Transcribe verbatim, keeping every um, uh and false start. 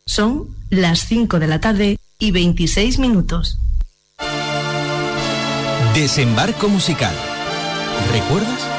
Son las cinco de la tarde y veintiséis minutos. Desembarco musical. ¿Recuerdas?